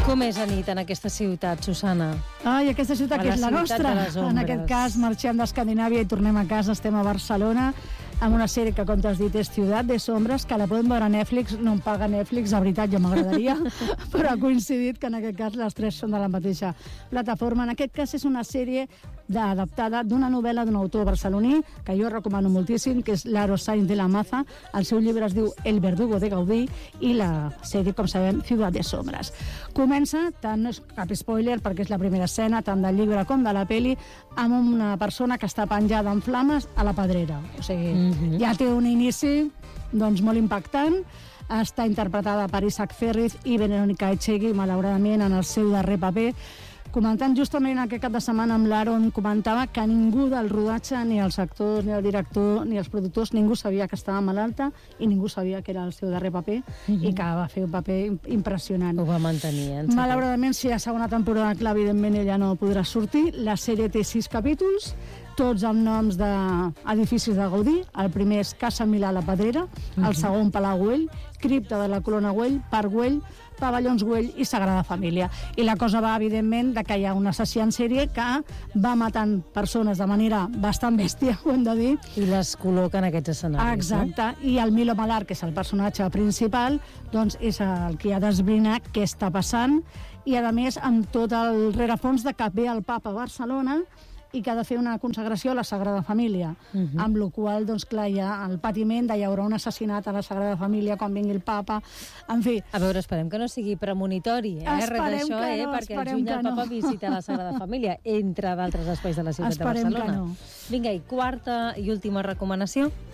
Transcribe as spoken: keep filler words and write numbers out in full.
Com és la nit en aquesta ciutat, Susana? Ai, aquesta ciutat A que la és la ciutat nostra. de les ombres. En aquest cas, marxem d'Escandinàvia i tornem a casa, estem a Barcelona, amb una sèrie que, com t'has dit, és Ciutat de Sombras, que la podem veure a Netflix, no em paga Netflix, la veritat, ja m'agradaria, però ha coincidit que en aquest cas les tres són de la mateixa plataforma. En aquest cas és una sèrie adaptada d'una novel·la d'un autor barceloní, que jo recomano moltíssim, que és Laro Sainz de la Maza. El seu llibre es diu El verdugo de Gaudí i la sèrie, com sabem, Ciutat de Sombras. Comença, tant no és cap spoiler, perquè és la primera escena, tant del llibre com de la peli, amb una persona que està penjada en flames a la pedrera. O sigui, mm-hmm. ja té un inici doncs, molt impactant. Està interpretada per Isaac Ferriz i Verónica Echegui, malauradament, en el seu darrer paper. Comentant justament aquest cap de setmana amb l'Aaron, comentava que ningú del rodatge, ni els actors, ni el director, ni els productors, ningú sabia que estava malalta i ningú sabia que era el seu darrer paper mm-hmm. i que va fer un paper impressionant. Ho va mantenir, en Malauradament, si hi ha segona temporada, clar, evidentment ella no podrà sortir. La sèrie té sis capítols, tots amb noms d'edificis de Gaudí. El primer és Casa Milà la Pedrera, mm-hmm. el segon Palau Güell, Cripta de la Corona Güell, Parc Güell, Pavellons Güell i Sagrada Família. I la cosa va, evidentment, de que hi ha un assassí en sèrie que va matant persones de manera bastant bèstia, ho hem de dir. I les col·loca en aquests escenaris. Exacte. No? I el Milo Malar, que és el personatge principal, doncs és el que ha d'esbrinar què està passant i, a més, amb tot el rerefons de que ve el papa a Barcelona i que ha de fer una consagració a la Sagrada Família, uh-huh. amb la qual doncs, clar, hi ha el patiment de hi haurà un assassinat a la Sagrada Família quan vingui el papa, en fi. A veure, esperem que no sigui premonitori, eh? Res d'això, no, eh? Perquè el juny el papa no. visita la Sagrada Família, entre d'altres espais de la ciutat esperem de Barcelona. Que no. Vinga, i quarta i última recomanació?